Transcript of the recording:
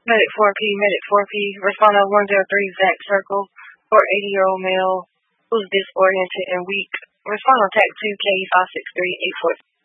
Medic 4P, respond on 103 Zach Circle for 80-year-old male who's disoriented and weak. Respond on TAC 2K 563